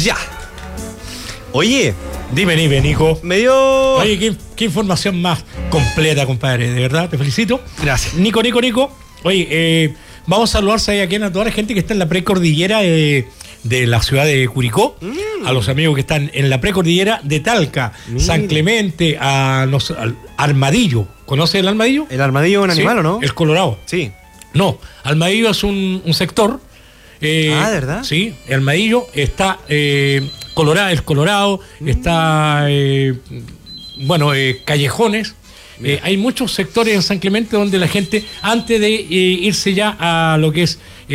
Ya. Oye, Dime, Nico. me dio... Oye, qué información más completa, compadre. De verdad, te felicito. Gracias. Nico. Oye, vamos a saludarse ahí aquí a toda la gente que está en la precordillera de la ciudad de Curicó, a los amigos que están en la precordillera de Talca, San Clemente, al Armadillo. ¿Conoces el Armadillo? ¿El armadillo es un animal o no? El Colorado. Sí. No, Armadillo es un sector. ¿de verdad? Sí, el Armadillo está Colorado, el Colorado, está callejones. Hay muchos sectores en San Clemente donde la gente, antes de irse ya a lo que es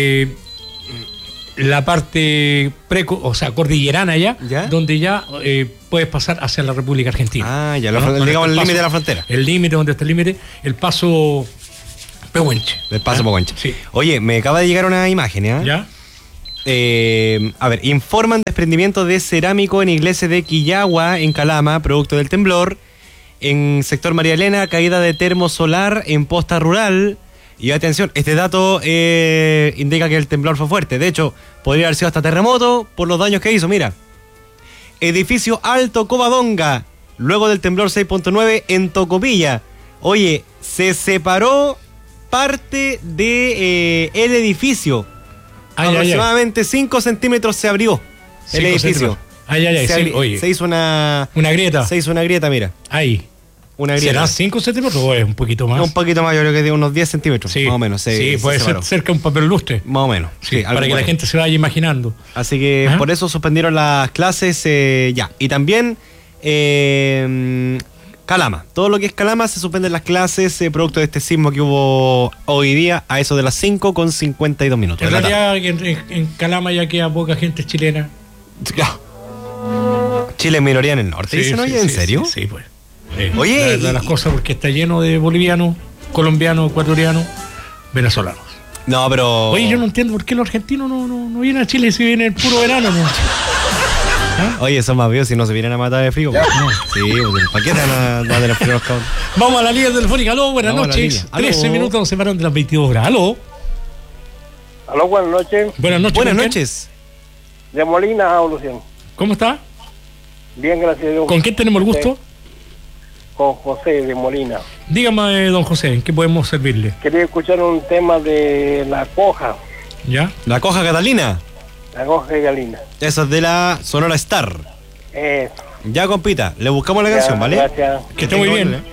la parte cordillerana ya, donde ya puedes pasar hacia la República Argentina. Ya, digamos el límite de la frontera. El límite, donde está el límite, el paso Pehuenche. El paso Pehuenche. Sí. Oye, me acaba de llegar una imagen, ¿ya? ¿Ya? A ver, informan desprendimiento de cerámico en iglesia de Quillagua, en Calama, producto del temblor. En sector María Elena, caída de termosolar en posta rural. Y atención, este dato indica que el temblor fue fuerte. De hecho, podría haber sido hasta terremoto por los daños que hizo. Mira, edificio Alto Covadonga, luego del temblor 6.9 en Tocopilla. Oye, se separó parte de el edificio. Aproximadamente 5 centímetros se abrió el edificio. Se hizo una grieta. Se hizo una grieta, mira. Ahí. Una grieta. ¿Será 5 centímetros o es un poquito más? Un poquito más, yo creo que de unos 10 centímetros, sí, más o menos. Sí, puede ser cerca de un papel lustre. Más o menos. Sí, para que la gente se vaya imaginando. Así que por eso suspendieron las clases ya. Y también Calama. Todo lo que es Calama se suspenden las clases producto de este sismo que hubo hoy día a eso de las 5:52 minutos. En realidad en Calama ya queda poca gente chilena. Chile es minoría en el norte, ¿dicen? Oye, ¿en serio? Sí, pues. Oye, de las cosas, porque está lleno de bolivianos, colombianos, ecuatorianos, venezolanos. No, pero... Oye, yo no entiendo por qué los argentinos no vienen a Chile si vienen el puro verano, ¿no? ¿Ah? Oye, son más vivos si no se vienen a matar de frío. No. Sí, ¿para qué te van a tener frío los cabros? Vamos a la línea telefónica. Aló, buenas noches. 13 minutos nos separan de las 22 horas. Aló. Aló, buenas noches. Buenas noches. Buenas noches. De Molina, Evolución. ¿Cómo está? Bien, gracias a Dios. ¿Con quién tenemos el gusto? Con José de Molina. Dígame, don José, ¿en qué podemos servirle? Quería escuchar un tema de la coja. ¿Ya? ¿La coja Catalina? La coja de Galina. Esa es de la Sonora Star. Eso. Ya, compita, le buscamos la canción, ¿vale? Gracias. Que esté muy bien.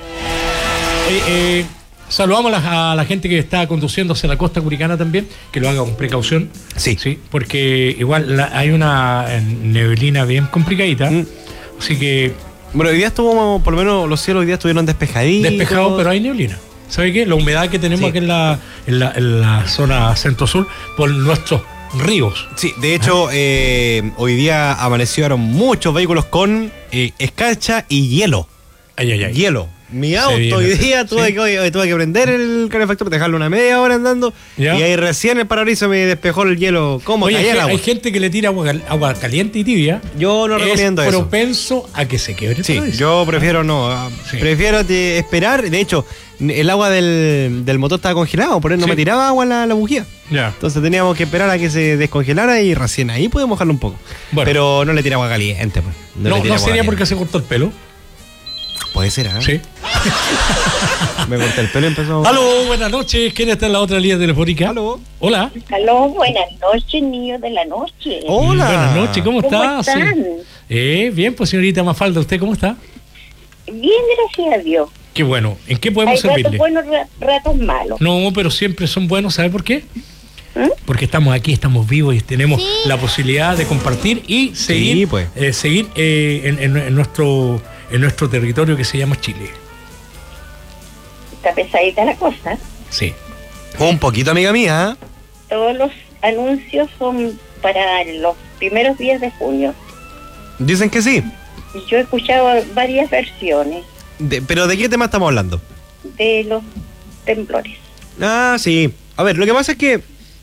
Saludamos a la gente que está conduciendo hacia la costa curicana también, que lo haga con precaución. Sí. Porque igual hay una neblina bien complicadita. Así que... Bueno, hoy día estuvo, por lo menos los cielos hoy día estuvieron despejaditos. Despejados, pero hay neblina. ¿Sabe qué? La humedad que tenemos aquí en la zona centro-sur por nuestros ríos. Sí, de hecho, hoy día amanecieron muchos vehículos con escarcha y hielo. Hielo. Mi auto hoy día tuve que prender el calefactor, dejarlo una media hora andando. ¿Ya? Y ahí recién el parabrisas me despejó el hielo. ¿Cómo caía el agua? Hay gente que le tira agua caliente y tibia. Yo no recomiendo eso. Es propenso a que se quiebre. Sí, yo prefiero no. Sí. Prefiero esperar. De hecho, el agua del motor estaba congelado, por eso no me tiraba agua la bujía. Ya. Entonces teníamos que esperar a que se descongelara y recién ahí podemos mojarlo un poco. Bueno. Pero no le tiraba agua caliente. Pues. No sería porque se cortó el pelo. Puede ser, ¿eh? Sí. Me corté el pelo y empezó... Aló, buenas noches. ¿Quién está en la otra línea telefónica? Aló. Hola. Aló, buenas noches, niños de la noche. Hola. Buenas noches, ¿cómo estás? ¿Están? Bien, pues señorita Mafalda, ¿usted cómo está? Bien, gracias a Dios. Qué bueno. ¿En qué podemos Hay servirle? ratos buenos, ratos malos. No, pero siempre son buenos, ¿sabe por qué? Porque estamos aquí, estamos vivos y tenemos la posibilidad de compartir y seguir, seguir en nuestro territorio que se llama Chile. Está pesadita la cosa. Sí. Un poquito, amiga mía. Todos los anuncios son para los primeros días de junio. Dicen que sí. Y yo he escuchado varias versiones. ¿Pero de qué tema estamos hablando? De los temblores. Ah, sí. A ver, lo que pasa es que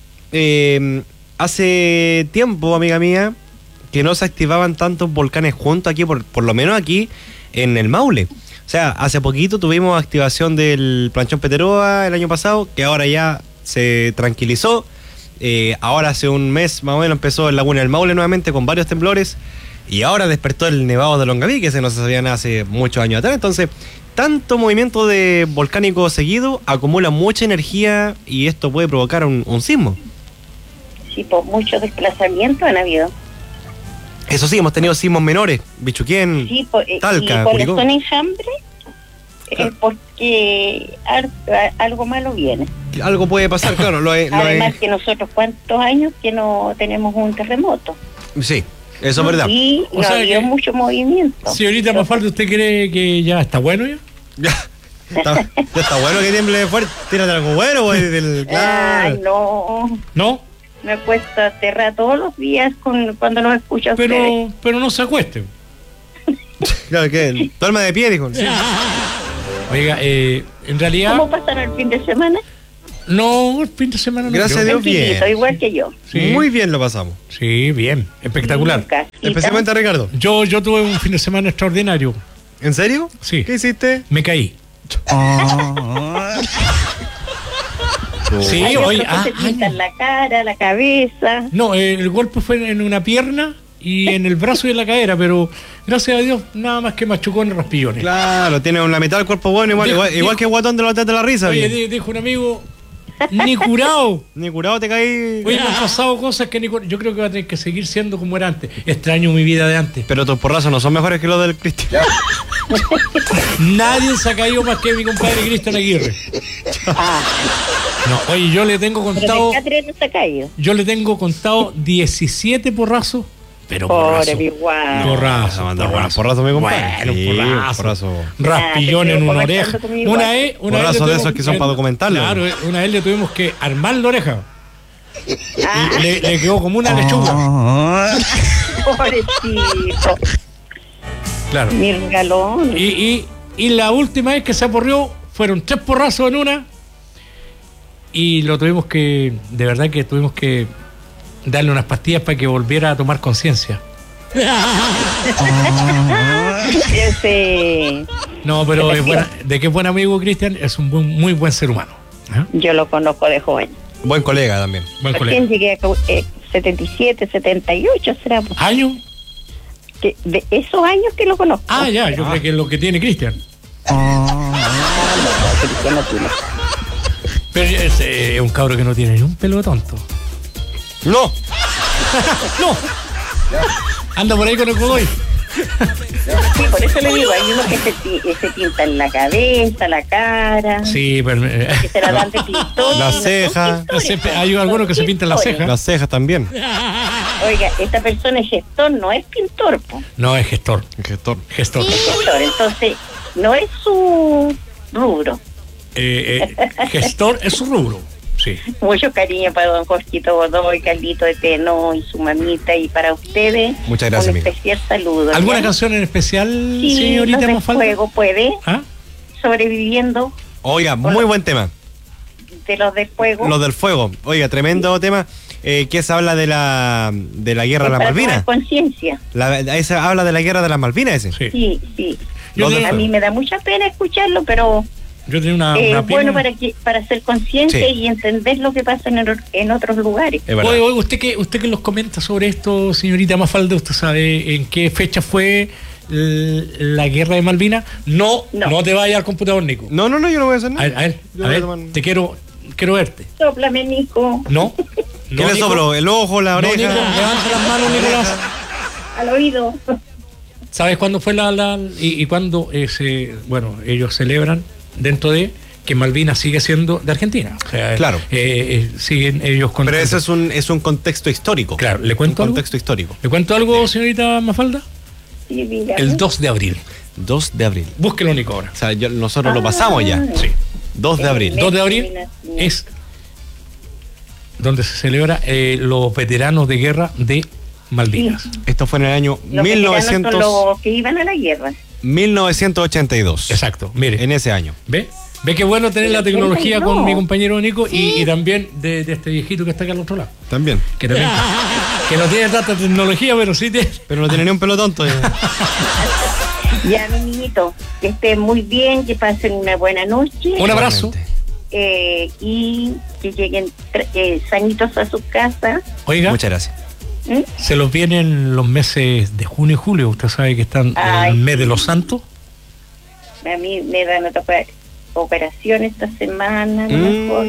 hace tiempo, amiga mía, que no se activaban tantos volcanes juntos aquí, por lo menos aquí en el Maule. O sea, hace poquito tuvimos activación del Planchón Peteroa el año pasado, que ahora ya se tranquilizó. Ahora hace un mes más o menos empezó el Laguna del Maule nuevamente con varios temblores. Y ahora despertó el Nevado de Longaví, que se no se sabía nada hace muchos años atrás. Entonces, tanto movimiento de volcánico seguido acumula mucha energía y esto puede provocar un sismo. Sí, por muchos desplazamientos han habido. Eso sí, hemos tenido sismos menores. Bichuquén, Sí, Talca, y por la Curicó. zona enjambre, porque algo malo viene. Algo puede pasar, claro. Además que nosotros, ¿cuántos años que no tenemos un terremoto? Sí, eso es verdad. Y O no sea ha habido que- mucho movimiento. Señorita Mafalda, ¿usted cree que ya está bueno ya? Ya está bueno que tiemble fuerte. Tírate algo bueno, güey. Ay, Claro. no. ¿No? Me cuesta aterrar todos los días cuando nos escucha ustedes. Pero no se acueste. Claro que duerme de pie, dijo. Oiga, en realidad, ¿Cómo pasaron el fin de semana? no, el fin de semana no. Gracias a creo. Dios, bien. Tranquilito, igual que yo. Sí. Muy bien lo pasamos. Sí, bien, espectacular. Casita. Especialmente a Ricardo. Yo tuve un fin de semana extraordinario. ¿En serio? Sí. ¿Qué hiciste? Me caí. Sí, Hay oye, otros que se pintan la cara, la cabeza. no, el golpe fue en una pierna y en el brazo y en la cadera, pero gracias a Dios nada más que machucones, raspillones. Claro, tiene una mitad del cuerpo bueno, igual que Guatón de los Tetas de la Risa. Oye, bien. dijo un amigo, ni curado. Ni curado te caí. Oye, me han pasado cosas que ni curado. Yo creo que va a tener que seguir siendo como era antes. Extraño mi vida de antes. Pero tus porrazos no son mejores que los del Cristian. Nadie se ha caído más que mi compadre Cristian Aguirre. No, oye, yo le tengo Pero contado. Catrina se ha caído. Yo le tengo contado 17 porrazos. Pero Pobre porrazo. Porrazo. Porrazo. Porrazo, mi compadre. Bueno, Sí, porrazo. porrazo. Raspillón Ah, en te una sigo oreja. conversando conmigo Una igual. vez Porrazo le de tuvimos esos que son para documentarlo. Claro, una vez le tuvimos que armar la oreja. Ah, Y le quedó como una lechuga. pobrecito. Claro. Mi regalón. Y la última vez que se aporrió fueron 3 porrazos en una. Y lo tuvimos que, de verdad que tuvimos que darle unas pastillas para que volviera a tomar conciencia. Ese, No, pero es buena, de que es buen amigo Cristian, es un muy buen ser humano. ¿Ah? yo lo conozco de joven. Buen colega también. Buen Recién colega. llegué a 77, 78, será. Pues, ¿Año? que de esos años que lo conozco. Ah, ya, yo creo que es lo que tiene Cristian. Cristiano tiene. Pero es un cabro que no tiene ni un pelo de tonto. ¡No! ¡No! Anda por ahí con el cogoy. Sí, por eso le digo, hay uno que se pinta en la cabeza, la cara, Sí, pero que se la dan de pintor. La y no son ceja. pintores, Hay algunos que se son pintan las pintores. cejas. Las cejas también. Oiga, esta persona es gestor, no es pintor, po. No, es gestor. El gestor. Gestor. Es gestor, entonces no es su rubro. Gestor es su rubro. Sí. Mucho cariño para don Jorgito Godoy, Carlito de Teno y su mamita, y para ustedes Muchas gracias, un amiga. especial saludo. ¿Alguna ¿ya? canción en especial, Sí, señorita los del Mafalda? fuego puede, ¿Ah? sobreviviendo Oiga, muy buen tema. de los del fuego. Los del fuego. Oiga, tremendo tema. Que se habla de la guerra de las para Malvinas. tomar conciencia. Ese habla de la guerra de las Malvinas, ese. Sí. Sí, sí. Yo Los del A mí me da mucha pena escucharlo, pero Yo tenía una es prima- bueno para ser consciente Sí. y entender lo que pasa en otros lugares. Es verdad. Oye, usted que nos comenta sobre esto, señorita Mafalda, ¿usted sabe en qué fecha fue la guerra de Malvinas? No te vayas al computador, Nico. No, yo no voy a hacer A nada. ver, Yo a voy ver, tomar- te quiero verte. Sóplame, Nico, No. ¿Qué le Nico. sobró? ¿El ojo, la No, oreja? Nico, levanta las manos, Nicolás. al oído. ¿Sabes cuándo fue y cuándo ellos celebran dentro de que Malvinas sigue siendo de Argentina? O sea, Claro. siguen ellos con. Pero eso es un contexto histórico. Claro, ¿le cuento Un algo? contexto histórico. ¿Le cuento algo, señorita Mafalda? Sí, dígame. El 2 de abril. 2 de abril. Búsquelo, Nico, ahora. O sea, nosotros lo pasamos ya. Sí. 2 de abril. 2 de abril es donde se celebra los veteranos de guerra de Malvinas. Esto fue en el año Los veteranos son los que iban a la guerra. 1982. Exacto, mire. En ese año. ¿Ve? ¿Ve qué bueno tener la Sí, tecnología no. con mi compañero Nico y también de este viejito que está acá al otro lado? También. Que también que no tiene tanta tecnología, pero sí tiene. Pero no tiene ni un pelo tonto. Ya, mi niñito, que estén muy bien, que pasen una buena noche. Un abrazo. Igualmente. y que lleguen sanitos a su casa. Oiga, Muchas gracias. ¿Mm? se los vienen los meses de junio y julio. Usted sabe que están en Ay, el mes de sí. los santos. A mí me dan otra operación esta semana, a lo mejor,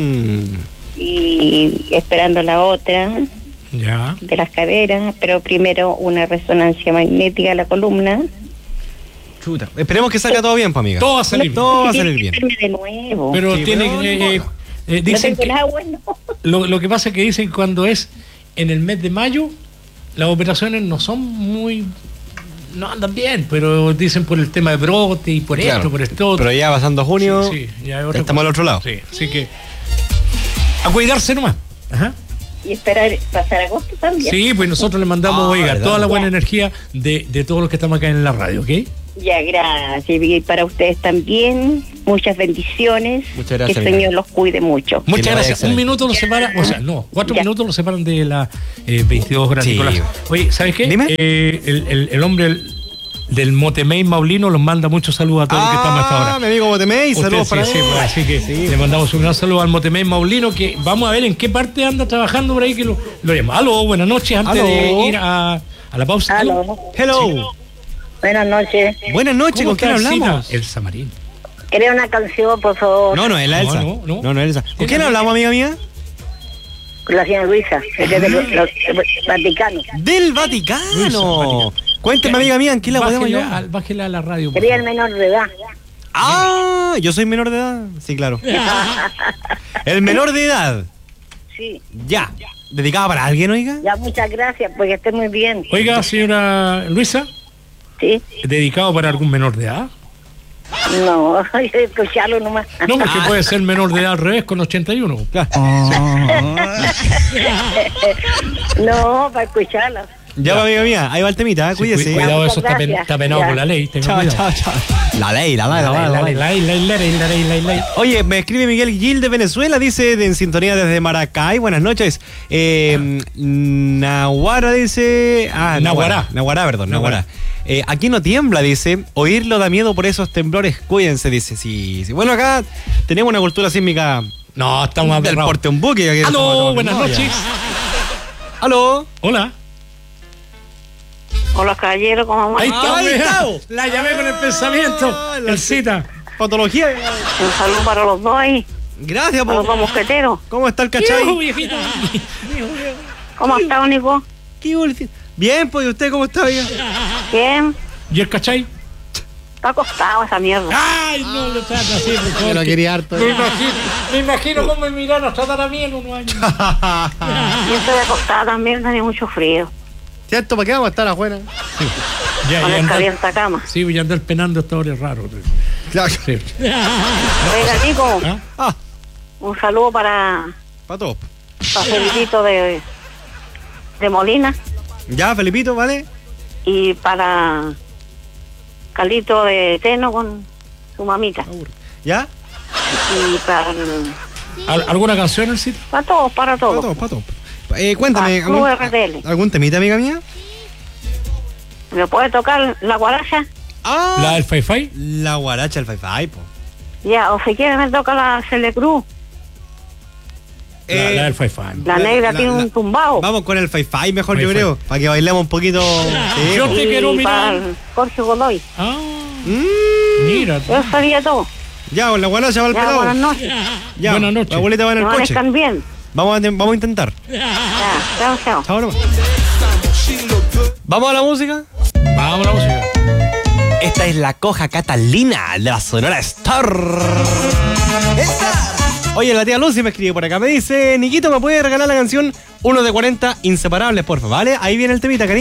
y esperando la otra Ya. de las caderas, pero primero una resonancia magnética de la columna. Chuta. Esperemos que salga todo bien, pa' amiga. Todo va a salir bien. Todo va a Tiene salir que bien. hacerme de nuevo. Pero Sí, tiene pero que... no importa. No dicen tengo el que agua, no. lo que pasa es que dicen que cuando es en el mes de mayo, las operaciones no son muy... No andan bien, pero dicen por el tema de brote y por Claro. esto, por esto. Pero ya pasando junio, Sí, ya es ya otra estamos al cosa. otro lado. Sí, así que... A cuidarse nomás. Ajá. Y esperar pasar agosto también. Sí, pues nosotros le mandamos, oiga, ¿verdad? toda la buena Ya. energía de todos los que estamos acá en la radio, ¿ok? Ya, gracias. Y para ustedes también, muchas bendiciones. Muchas gracias, Que el amiga. Señor los cuide mucho. Muchas le vaya gracias. Un excelente. minuto nos separa, o sea, no, 4 Ya. minutos nos separan de las 22 horas, Sí. Nicolás. Oye, ¿sabes qué? Dime. El hombre del Motemey Maulino los manda muchos saludos a todos los que estamos hasta ahora. Mi amigo Motemey, Usted, saludos para sí, él. pues, así que le mandamos un gran saludo al Motemey Maulino, que vamos a ver en qué parte anda trabajando por ahí que lo llama. Aló, buenas noches, antes Aló. de ir a la pausa. Aló. Hello. Buenas noches. Buenas noches, ¿Cómo ¿con quién está, hablamos? Elcita? El Samarín. ¿Querés una canción, por favor? No, es la Elsa. No. No, es Elsa. ¿Con quién hablamos, amiga mía? Con la señora Luisa, desde el Vaticano. Del Vaticano. Cuénteme, amiga mía, ¿en qué la podemos ayudar? Bájela a la radio. por Quería el favor. menor de edad. Ah, yo soy menor de edad. Sí, claro. El menor de edad. Sí. Ya. ¿Dedicada para alguien, oiga? Ya, muchas gracias, porque esté muy bien. Oiga, señora Luisa, Sí. ¿dedicado para algún menor de edad? No, escucharlo nomás. No, porque puede ser menor de edad al revés con 81. No, para escucharlo. Ya, amiga mía, ahí va el temita, Sí, cuídese. cuidado, Muchas eso está, gracias. está penado Ya. por la ley. tenga Chao, cuidado. chao, chao. La ley. La. Oye, me escribe Miguel Gil de Venezuela, dice en sintonía desde Maracay. Buenas noches. Nahuara dice. Nahuará. Nahuará. Aquí no tiembla, dice. Oírlo da miedo por esos temblores. Cuídense, dice. Sí. Bueno, acá tenemos una cultura sísmica No, estamos del aberrados. porte un buque. que estamos Aló, tomando buenas memoria. noches. Aló. Hola. Hola, caballero, ¿cómo vamos? Ahí está, Ahí vea. está. La llamé con el pensamiento. la- El cita. Patología. Un saludo para los dos ahí, Gracias, para los dos mosqueteros. ¿Cómo está el Hijo, cachai? viejito. ¿Cómo está, Nico? ¿Qué bolsita? Bien, pues, ¿y usted cómo está, oiga? Bien. ¿Y el cachai? Está acostado esa mierda. Ay, no lo trata así, por favor. Yo lo quería harto. Me imagino cómo el Milano tratará a mí en unos años. Yo estoy acostada también, tenía mucho frío. ¿Cierto? ¿Para qué vamos a estar afuera? Ya, Con ya el andar, calienta cama. sí, voy a andar penando esta hora es raro. Claro. Sí. Oiga, Nico, ¿Ah? Ah, un saludo para para todos. Felipito de Molina Ya, Felipito, ¿vale? y para Calito de Teno con su mamita. ¿Ya? Y para, ¿Alguna canción, el cita? para todos, para Para todos. todos, para todos. Cuéntame, Ah, Club RTL. ¿algún temita, amiga mía? ¿Me puede tocar la guaracha? Ah, ¿La del Fi-Fi? la guaracha, el Fi-Fi, po. Ya, o si quiere me toca la Celecruz. La del Fi-Fi. La negra tiene un tumbao. Vamos con el Fi-Fi mejor, yo Fi-Fi. creo. Para que bailemos un poquito. Sí, Yo po. te quiero Y para mirar. el Jorge Godoy. Ah, Mm, mira. Eso sería todo. ya, con la guaracha va el Ya, pelado. buenas noches. Ya, Buenas noches. la abuelita va en Que el coche. amanezcan bien. Vamos a intentar. Ya, chao, chao. Chao, nomás. ¿Vamos a la música? Vamos a la música. Esta es la Coja Catalina de la Sonora Star. Oye, la tía Lucy me escribe por acá. Me dice, Niquito, ¿me puede regalar la canción 1 de 40 Inseparables, porfa? ¿Vale? Ahí viene el temita, cariño.